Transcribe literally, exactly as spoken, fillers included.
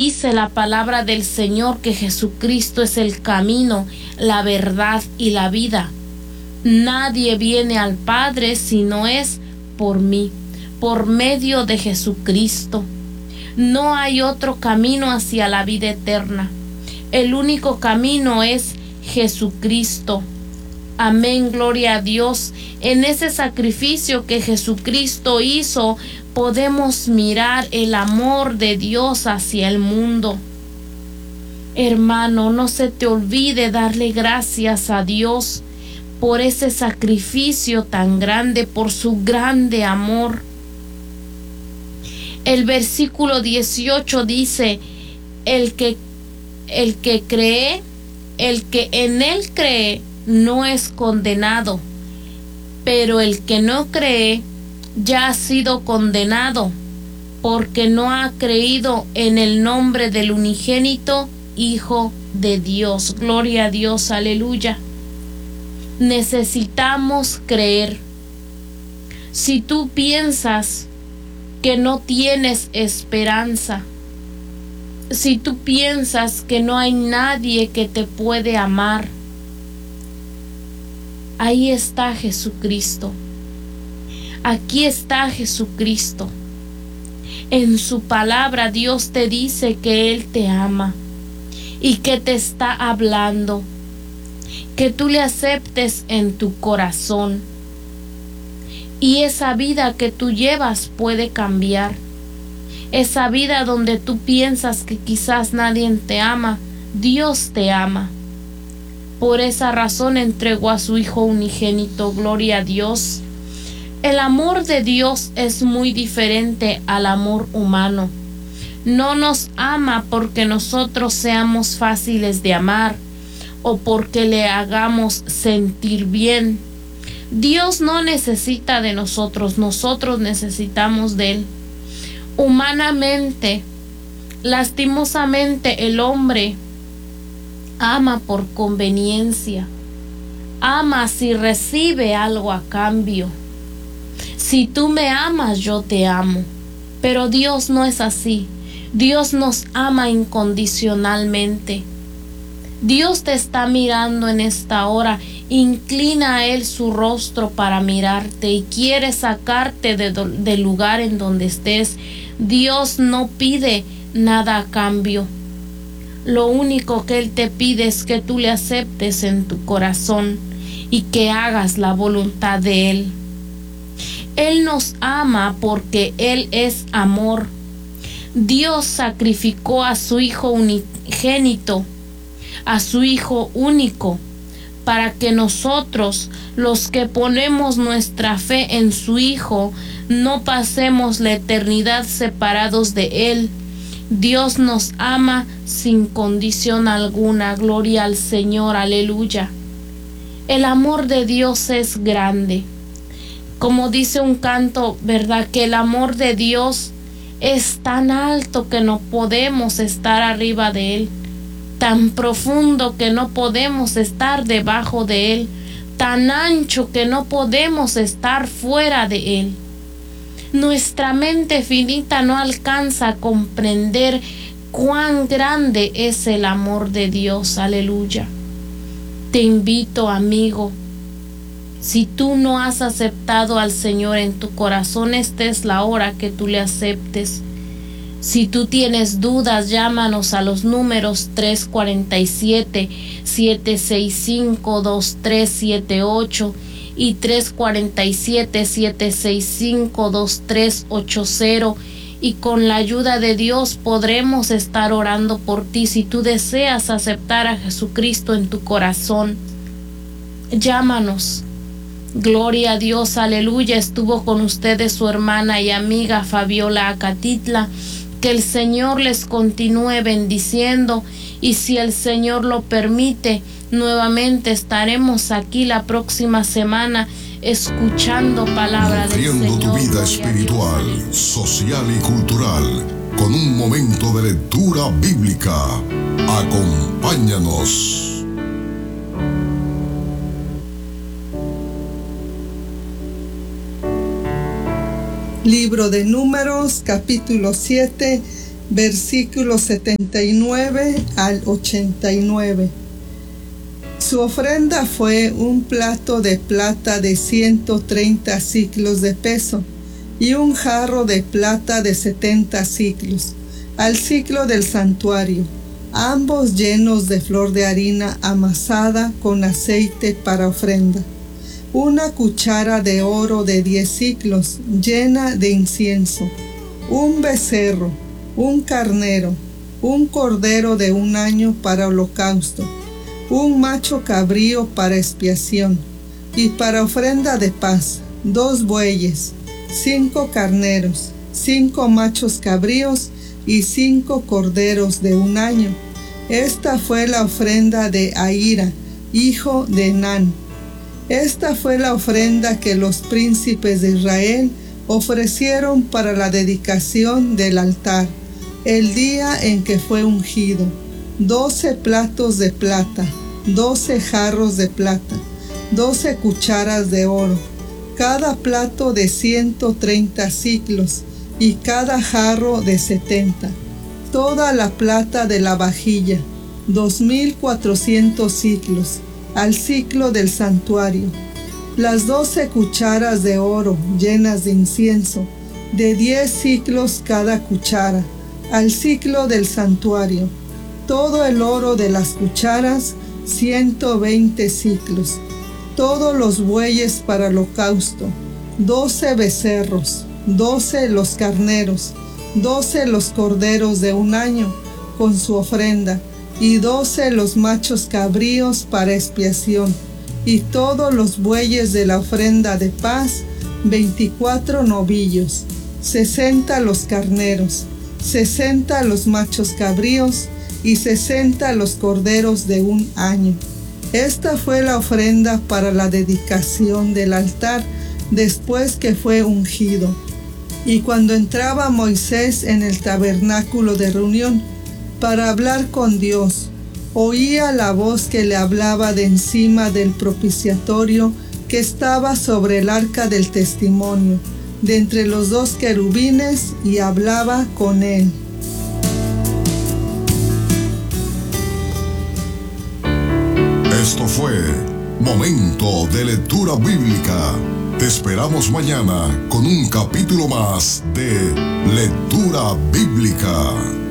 Dice la palabra del Señor que Jesucristo es el camino, la verdad y la vida. Nadie viene al Padre si no es por mí, por medio de Jesucristo. No hay otro camino hacia la vida eterna. El único camino es Jesucristo. Amén, gloria a Dios. En ese sacrificio que Jesucristo hizo, podemos mirar el amor de Dios hacia el mundo. Hermano, no se te olvide darle gracias a Dios por ese sacrificio tan grande, por su grande amor. El versículo dieciocho dice, el que, el que cree, el que en él cree, no es condenado, pero el que no cree ya ha sido condenado, porque no ha creído en el nombre del unigénito Hijo de Dios. Gloria a Dios, aleluya. Necesitamos creer. Si tú piensas que no tienes esperanza, si tú piensas que no hay nadie que te puede amar, ahí está Jesucristo. Aquí está Jesucristo. En su palabra Dios te dice que Él te ama y que te está hablando, que tú le aceptes en tu corazón. Y esa vida que tú llevas puede cambiar. Esa vida donde tú piensas que quizás nadie te ama, Dios te ama. Por esa razón entregó a su Hijo unigénito. Gloria a Dios. El amor de Dios es muy diferente al amor humano. No nos ama porque nosotros seamos fáciles de amar o porque le hagamos sentir bien. Dios no necesita de nosotros, nosotros necesitamos de Él. Humanamente, lastimosamente, el hombre ama por conveniencia, ama si recibe algo a cambio. Si tú me amas, yo te amo. Pero Dios no es así. Dios nos ama incondicionalmente. Dios te está mirando en esta hora. Inclina a Él su rostro para mirarte y quiere sacarte de do- del lugar en donde estés. Dios no pide nada a cambio. Lo único que Él te pide es que tú le aceptes en tu corazón y que hagas la voluntad de Él. Él nos ama porque Él es amor. Dios sacrificó a su Hijo unigénito, a su Hijo único, para que nosotros, los que ponemos nuestra fe en su Hijo, no pasemos la eternidad separados de Él. Dios nos ama sin condición alguna. Gloria al Señor, aleluya. El amor de Dios es grande. Como dice un canto, ¿verdad? Que el amor de Dios es tan alto que no podemos estar arriba de Él, tan profundo que no podemos estar debajo de Él, tan ancho que no podemos estar fuera de Él. Nuestra mente finita no alcanza a comprender cuán grande es el amor de Dios. Aleluya. Te invito, amigo, si tú no has aceptado al Señor en tu corazón, esta es la hora que tú le aceptes. Si tú tienes dudas, llámanos a los números tres cuatro siete, siete seis cinco, dos tres siete ocho y tres cuatro siete, siete seis cinco, dos tres ocho cero, y con la ayuda de Dios podremos estar orando por ti. Si tú deseas aceptar a Jesucristo en tu corazón, llámanos. Gloria a Dios, aleluya. Estuvo con ustedes su hermana y amiga Fabiola Acatitla. Que el Señor les continúe bendiciendo, y si el Señor lo permite, nuevamente estaremos aquí la próxima semana escuchando palabra del Señor. Nutriendo tu vida espiritual, social y cultural con un momento de lectura bíblica. Acompáñanos. Libro de Números, capítulo siete, versículos setenta y nueve al ochenta y nueve. Su ofrenda fue un plato de plata de ciento treinta siclos de peso y un jarro de plata de setenta siclos, al siclo del santuario, ambos llenos de flor de harina amasada con aceite para ofrenda. Una cuchara de oro de diez siclos llena de incienso, un becerro, un carnero, un cordero de un año para holocausto, un macho cabrío para expiación, y para ofrenda de paz, dos bueyes, cinco carneros, cinco machos cabríos y cinco corderos de un año. Esta fue la ofrenda de Ahira, hijo de Enán. Esta fue la ofrenda que los príncipes de Israel ofrecieron para la dedicación del altar, el día en que fue ungido: doce platos de plata, doce jarros de plata, doce cucharas de oro, cada plato de ciento treinta siclos y cada jarro de setenta. Toda la plata de la vajilla, dos mil cuatrocientos siclos, al siclo del santuario. Las doce cucharas de oro llenas de incienso, de diez siclos cada cuchara, al siclo del santuario. Todo el oro de las cucharas, ciento veinte siclos. Todos los bueyes para holocausto, doce becerros, doce los carneros, doce los corderos de un año con su ofrenda, y doce los machos cabríos para expiación, y todos los bueyes de la ofrenda de paz, veinticuatro novillos, sesenta los carneros, sesenta los machos cabríos, y sesenta los corderos de un año. Esta fue la ofrenda para la dedicación del altar después que fue ungido. Y cuando entraba Moisés en el tabernáculo de reunión para hablar con Dios, oía la voz que le hablaba de encima del propiciatorio que estaba sobre el arca del testimonio, de entre los dos querubines, y hablaba con él. Esto fue Momento de Lectura Bíblica. Te esperamos mañana con un capítulo más de Lectura Bíblica.